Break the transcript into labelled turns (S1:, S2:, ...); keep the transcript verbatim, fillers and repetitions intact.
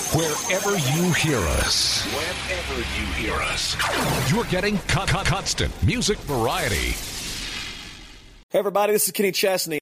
S1: Wherever you hear us, wherever you hear us, you're getting con- con- constant music variety.
S2: Hey everybody, this is Kenny Chesney.